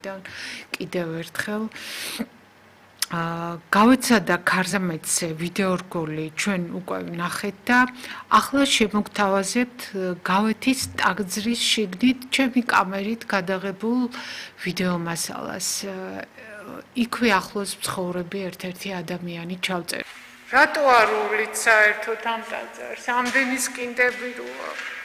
კიდევ ერთხელ გავეცადა ქარზამეთზე ვიდეო რგოლი ჩვენ უკვე ვნახეთ და ახლა შემოგთავაზებთ გავეთის ტაძრის შიგნით ჩემი კამერით გადაღებულ ვიდეო მასალას. იქვე ახლოს მცხოვრები ერთ-ერთი ადამიანი ჩავწერა. რატო არ უვლით საერთოდ ამ ტაძარს? ამდენი სკინდები როა.